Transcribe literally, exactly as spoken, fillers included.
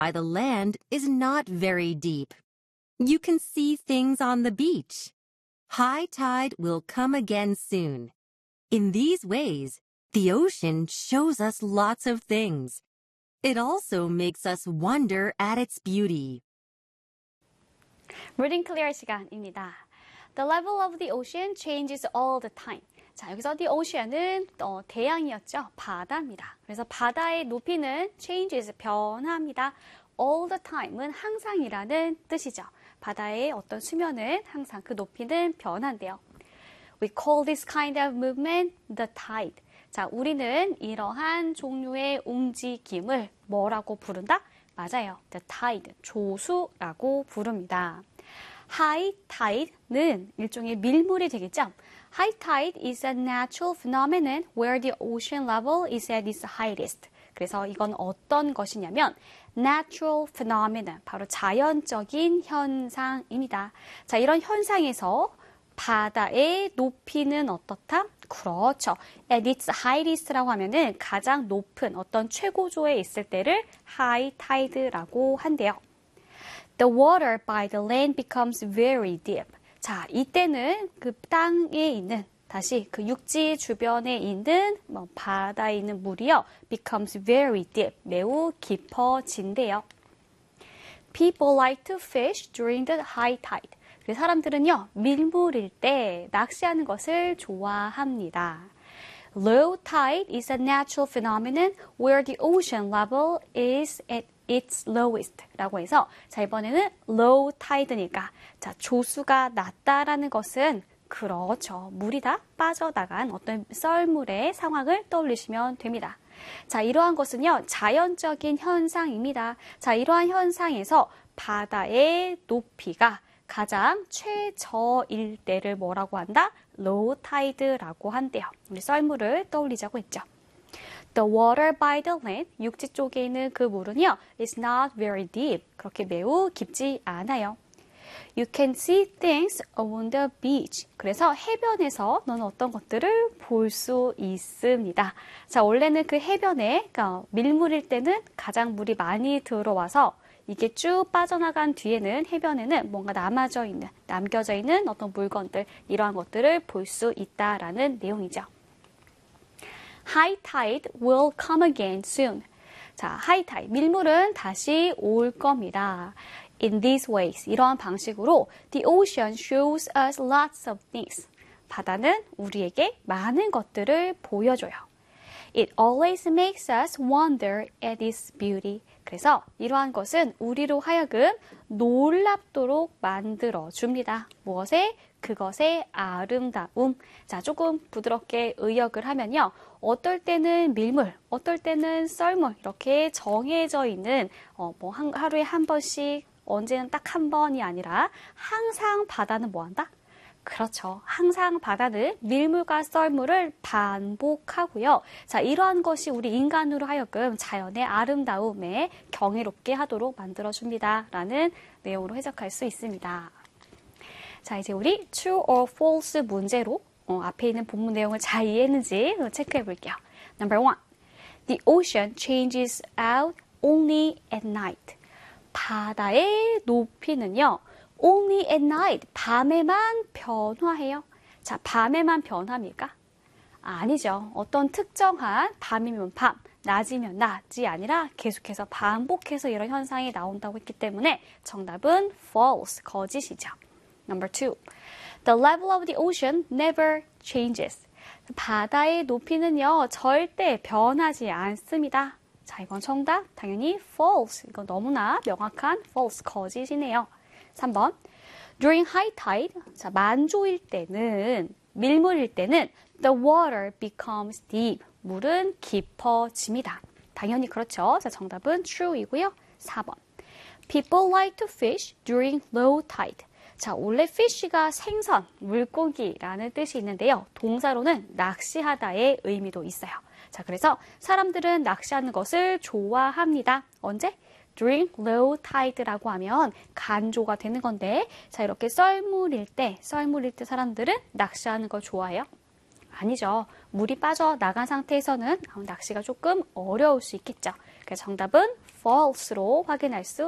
by the land is not very deep. You can see things on the beach. High tide will come again soon. In these ways, the ocean shows us lots of things. It also makes us wonder at its beauty. Reading clear 시간입니다. The level of the ocean changes all the time. 자, 여기서 the ocean은 어, 대양이었죠. 바다입니다. 그래서 바다의 높이는 changes, 변화합니다. all the time은 항상이라는 뜻이죠. 바다의 어떤 수면은 항상 그 높이는 변한대요. We call this kind of movement the tide. 자, 우리는 이러한 종류의 움직임을 뭐라고 부른다? 맞아요. The tide, 조수라고 부릅니다. High tide는 일종의 밀물이 되겠죠. High tide is a natural phenomenon where the ocean level is at its highest. 그래서 이건 어떤 것이냐면 natural phenomenon, 바로 자연적인 현상입니다. 자, 이런 현상에서 바다의 높이는 어떻다? 그렇죠. At its highest라고 하면은 가장 높은 어떤 최고조에 있을 때를 high tide라고 한대요. The water by the land becomes very deep. 자, 이때는 그 땅에 있는, 다시 그 육지 주변에 있는 뭐 바다에 있는 물이요, becomes very deep, 매우 깊어진대요. People like to fish during the high tide. 그 사람들은요, 밀물일 때 낚시하는 것을 좋아합니다. Low tide is a natural phenomenon where the ocean level is at its lowest 라고 해서, 자, 이번에는 low tide니까, 자, 조수가 낮다라는 것은 그렇죠. 물이 다 빠져나간 어떤 썰물의 상황을 떠올리시면 됩니다. 자, 이러한 것은요, 자연적인 현상입니다. 자, 이러한 현상에서 바다의 높이가 가장 최저일 때를 뭐라고 한다? low tide라고 한대요. 우리 썰물을 떠올리자고 했죠. The water by the land, 육지 쪽에 있는 그 물은요, is not very deep. 그렇게 매우 깊지 않아요. You can see things on the beach. 그래서 해변에서 너는 어떤 것들을 볼 수 있습니다. 자, 원래는 그 해변에, 그러니까 밀물일 때는 가장 물이 많이 들어와서 이게 쭉 빠져나간 뒤에는 해변에는 뭔가 남아져 있는, 남겨져 있는 어떤 물건들, 이러한 것들을 볼 수 있다라는 내용이죠. High tide will come again soon. 자, high tide, 밀물은 다시 올 겁니다. In these ways, 이러한 방식으로 the ocean shows us lots of things. 바다는 우리에게 많은 것들을 보여줘요. It always makes us wonder at its beauty. 그래서 이러한 것은 우리로 하여금 놀랍도록 만들어줍니다. 무엇에? 그것의 아름다움. 자, 조금 부드럽게 의역을 하면요. 어떨 때는 밀물, 어떨 때는 썰물, 이렇게 정해져 있는, 어, 뭐, 한, 하루에 한 번씩, 언제는 딱 한 번이 아니라 항상 바다는 뭐 한다? 그렇죠. 항상 바다는 밀물과 썰물을 반복하고요. 자, 이러한 것이 우리 인간으로 하여금 자연의 아름다움에 경이롭게 하도록 만들어줍니다. 라는 내용으로 해석할 수 있습니다. 자, 이제 우리 true or false 문제로 어, 앞에 있는 본문 내용을 잘 이해했는지 체크해 볼게요. Number one. The ocean changes out only at night. 바다의 높이는요, only at night, 밤에만 변화해요. 자, 밤에만 변합니까? 아니죠. 어떤 특정한 밤이면 밤, 낮이면 낮이 아니라 계속해서 반복해서 이런 현상이 나온다고 했기 때문에 정답은 false, 거짓이죠. Number two, the level of the ocean never changes. 바다의 높이는요, 절대 변하지 않습니다. 자, 이건 정답, 당연히 false. 이건 너무나 명확한 false, 거짓이네요. 삼 번, during high tide, 자, 만조일 때는, 밀물일 때는 the water becomes deep. 물은 깊어집니다. 당연히 그렇죠. 자, 정답은 true이고요. 사 번, people like to fish during low tide. 자, 원래 fish가 생선, 물고기라는 뜻이 있는데요. 동사로는 낚시하다의 의미도 있어요. 자, 그래서 사람들은 낚시하는 것을 좋아합니다. 언제? during low tide라고 하면 간조가 되는 건데, 자, 이렇게 썰물일 때, 썰물일 때 사람들은 낚시하는 걸 좋아해요? 아니죠. 물이 빠져나간 상태에서는 낚시가 조금 어려울 수 있겠죠. 그래서 정답은 false로 확인할 수